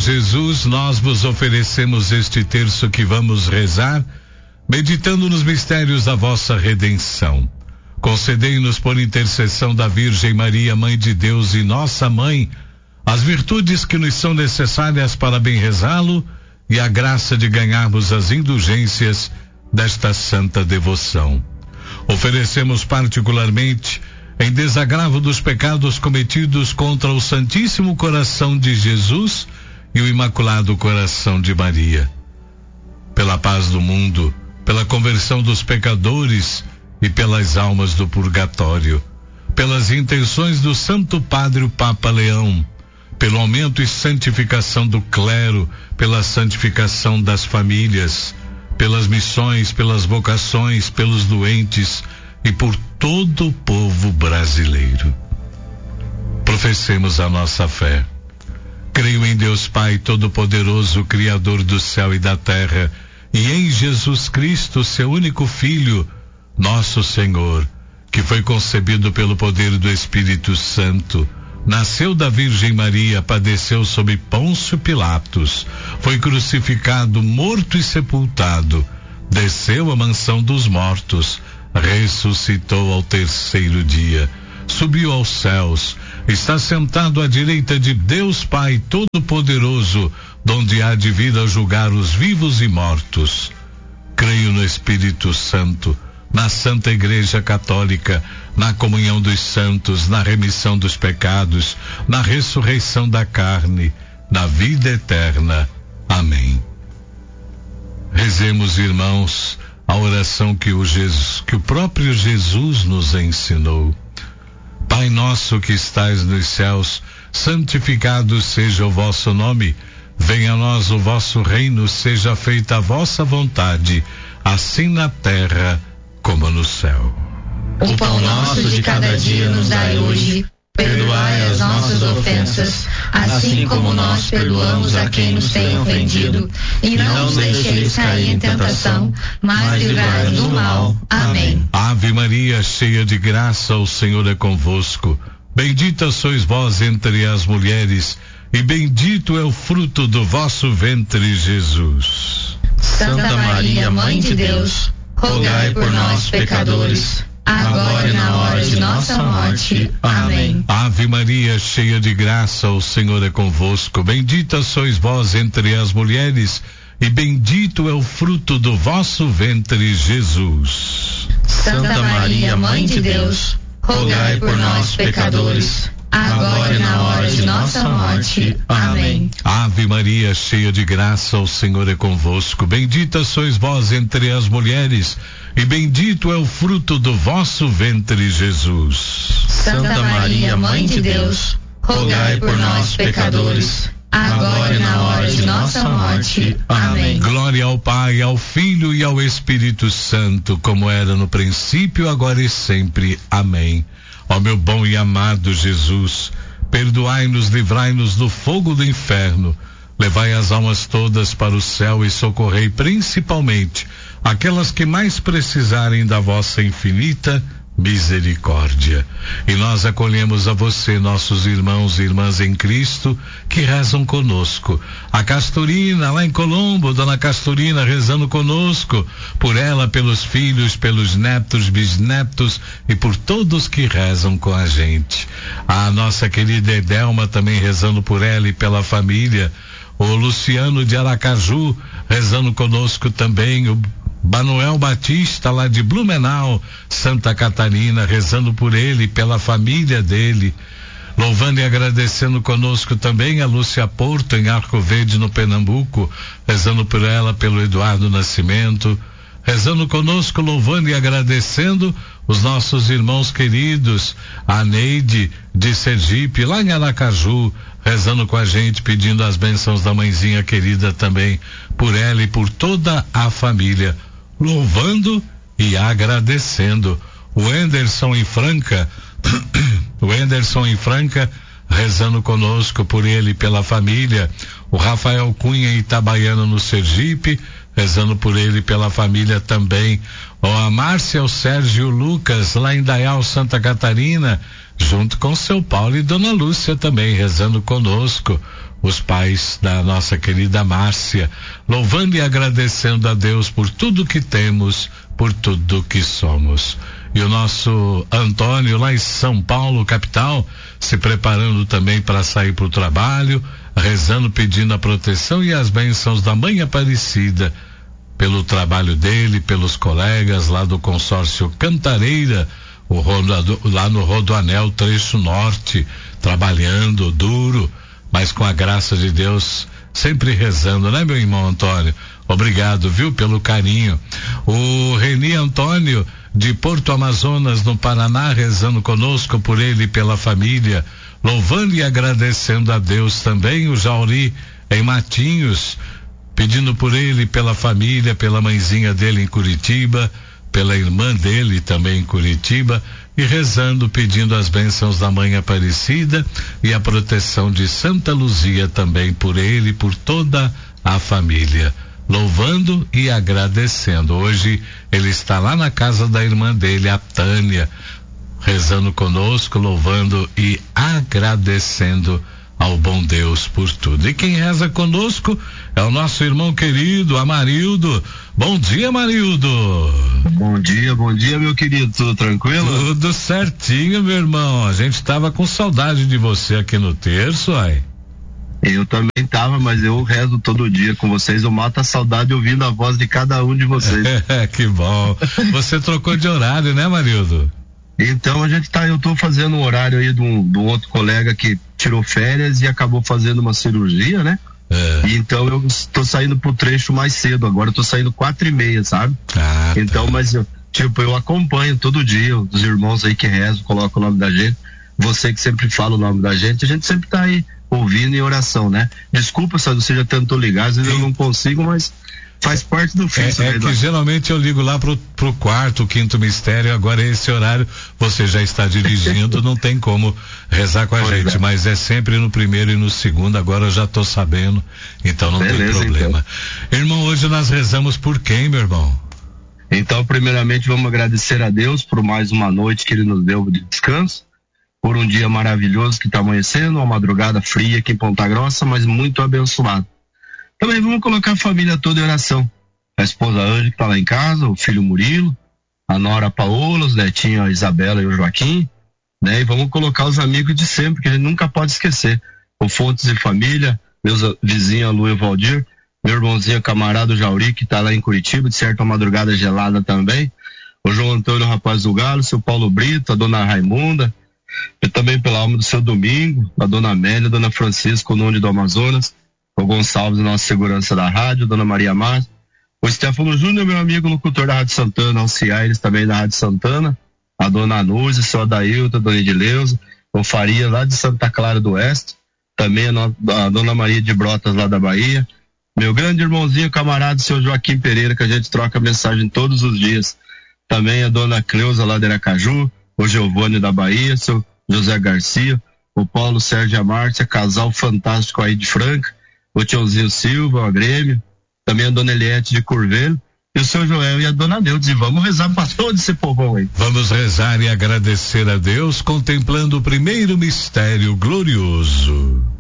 Jesus, nós vos oferecemos este terço que vamos rezar, meditando nos mistérios da vossa redenção. Concedei-nos, por intercessão da Virgem Maria, Mãe de Deus e nossa Mãe, as virtudes que nos são necessárias para bem rezá-lo e a graça de ganharmos as indulgências desta santa devoção. Oferecemos particularmente, em desagravo dos pecados cometidos contra o Santíssimo Coração de Jesus e o Imaculado Coração de Maria, pela paz do mundo, pela conversão dos pecadores e pelas almas do purgatório, pelas intenções do Santo Padre o Papa Leão, pelo aumento e santificação do clero, pela santificação das famílias, pelas missões, pelas vocações, pelos doentes e por todo o povo brasileiro. Professemos a nossa fé. Creio em Deus Pai Todo-Poderoso, Criador do céu e da terra, e em Jesus Cristo, seu único Filho, nosso Senhor, que foi concebido pelo poder do Espírito Santo, nasceu da Virgem Maria, padeceu sob Pôncio Pilatos, foi crucificado, morto e sepultado, desceu à mansão dos mortos, ressuscitou ao terceiro dia, subiu aos céus, está sentado à direita de Deus Pai Todo-Poderoso, donde há de vir a julgar os vivos e mortos. Creio no Espírito Santo, na Santa Igreja Católica, na comunhão dos santos, na remissão dos pecados, na ressurreição da carne, na vida eterna. Amém. Rezemos, irmãos, a oração que o próprio Jesus nos ensinou. Pai nosso que estais nos céus, santificado seja o vosso nome. Venha a nós o vosso reino, seja feita a vossa vontade, assim na terra como no céu. O pão nosso de cada dia nos dai hoje. Perdoai as nossas ofensas, assim como nós perdoamos a quem nos tem ofendido. E não nos deixeis cair em tentação, mas livrai-nos do mal. Amém. Ave Maria, cheia de graça, o Senhor é convosco. Bendita sois vós entre as mulheres, e bendito é o fruto do vosso ventre, Jesus. Santa Maria, Mãe de Deus, rogai por nós, pecadores, agora e na hora de nossa morte. Amém. Ave Maria, cheia de graça, o Senhor é convosco. Bendita sois vós entre as mulheres, e bendito é o fruto do vosso ventre, Jesus. Santa Maria, Mãe de Deus, rogai por nós, pecadores, agora e na hora de nossa morte. Amém. Ave Maria, cheia de graça, o Senhor é convosco. Bendita sois vós entre as mulheres, e bendito é o fruto do vosso ventre, Jesus. Santa Maria, Mãe de Deus, rogai por nós, pecadores, agora e na hora de nossa morte. Amém. Glória ao Pai, ao Filho e ao Espírito Santo, como era no princípio, agora e sempre. Amém. Ó meu bom e amado Jesus, perdoai-nos, livrai-nos do fogo do inferno, levai as almas todas para o céu e socorrei principalmente aquelas que mais precisarem da vossa infinita misericórdia. E nós acolhemos a você, nossos irmãos e irmãs em Cristo, que rezam conosco. A Castorina, lá em Colombo, Dona Castorina rezando conosco, por ela, pelos filhos, pelos netos, bisnetos e por todos que rezam com a gente. A nossa querida Edelma também rezando por ela e pela família. O Luciano de Aracaju rezando conosco também. O Manuel Batista, lá de Blumenau, Santa Catarina, rezando por ele e pela família dele. Louvando e agradecendo conosco também a Lúcia Porto, em Arco Verde, no Pernambuco, rezando por ela, pelo Eduardo Nascimento. Rezando conosco, louvando e agradecendo os nossos irmãos queridos, a Neide de Sergipe, lá em Aracaju, rezando com a gente, pedindo as bênçãos da mãezinha querida também, por ela e por toda a família, louvando e agradecendo. O Anderson em Franca rezando conosco por ele e pela família. O Rafael Cunha em Itabaiana, no Sergipe, rezando por ele e pela família também. A Márcia, o Sérgio e o Lucas, lá em Dayal, Santa Catarina, junto com seu Paulo e Dona Lúcia também, rezando conosco. Os pais da nossa querida Márcia, louvando e agradecendo a Deus por tudo que temos, por tudo que somos. E o nosso Antônio, lá em São Paulo, capital, se preparando também para sair para o trabalho, rezando, pedindo a proteção e as bênçãos da Mãe Aparecida, pelo trabalho dele, pelos colegas lá do consórcio Cantareira, lá no Rodoanel Trecho Norte, trabalhando duro, mas com a graça de Deus, sempre rezando, né, meu irmão Antônio? Obrigado, viu, pelo carinho. O Reni Antônio, de Porto Amazonas, no Paraná, rezando conosco por ele e pela família, louvando e agradecendo a Deus também. O Jauri, em Matinhos, pedindo por ele, pela família, pela mãezinha dele em Curitiba, pela irmã dele também em Curitiba, e rezando, pedindo as bênçãos da Mãe Aparecida e a proteção de Santa Luzia também por ele e por toda a família, louvando e agradecendo. Hoje ele está lá na casa da irmã dele, a Tânia, rezando conosco, louvando e agradecendo ao bom Deus por tudo. E quem reza conosco é o nosso irmão querido, Amarildo. Bom dia, Amarildo. Bom dia, meu querido. Tudo tranquilo? Tudo certinho, meu irmão. A gente estava com saudade de você aqui no terço, ai. Eu também tava, mas eu rezo todo dia com vocês. Eu mato a saudade ouvindo a voz de cada um de vocês. Que bom. Você trocou de horário, né, Amarildo? Então eu tô fazendo um horário aí de um outro colega que tirou férias e acabou fazendo uma cirurgia, né? E então eu tô saindo pro trecho mais cedo, agora eu tô saindo 4:30, sabe? Então, mas eu acompanho todo dia os irmãos aí que rezam, colocam o nome da gente, você que sempre fala o nome da gente, a gente sempre tá aí ouvindo em oração, né? Desculpa se você já tentou ligar, às vezes eu não consigo, mas faz parte do ofício. É que geralmente eu ligo lá pro quarto, quinto mistério, agora esse horário você já está dirigindo, não tem como rezar com a gente, mas é sempre no primeiro e no segundo, agora eu já tô sabendo, então não tem problema. Então. Irmão, hoje nós rezamos por quem, meu irmão? Então, primeiramente vamos agradecer a Deus por mais uma noite que ele nos deu de descanso, por um dia maravilhoso que está amanhecendo, uma madrugada fria aqui em Ponta Grossa, mas muito abençoado. Também vamos colocar a família toda em oração. A esposa Ângela, que está lá em casa, o filho Murilo, a nora Paola, os netinhos, a Isabela e o Joaquim, né? E vamos colocar os amigos de sempre, que a gente nunca pode esquecer. O Fontes e Família, meus vizinhos, a Lu e o Valdir, meu irmãozinho camarada o Jauri, que está lá em Curitiba, de certa madrugada gelada também, o João Antônio, o rapaz do Galo, o seu Paulo Brito, a dona Raimunda, e também pela alma do seu Domingo, a dona Amélia, a dona Francisca, o Nome do Amazonas, o Gonçalves, nossa segurança da rádio, a dona Maria Márcia, o Stefano Júnior, meu amigo locutor da Rádio Santana, o Ciaires também da Rádio Santana, a dona Anúzia, o seu Adailton, a dona Edileuza, o Faria lá de Santa Clara do Oeste, também a dona Maria de Brotas lá da Bahia, meu grande irmãozinho, camarada, o seu Joaquim Pereira, que a gente troca mensagem todos os dias, também a dona Cleusa lá de Aracaju, o Giovanni da Bahia, o seu José Garcia, o Paulo Sérgio e a Márcia, casal fantástico aí de Franca, o tiozinho Silva, a Grêmio, também a dona Eliette de Curvelo, e o seu Joel e a dona Neudes. E vamos rezar para todo esse povão aí. Vamos rezar e agradecer a Deus, contemplando o primeiro mistério glorioso.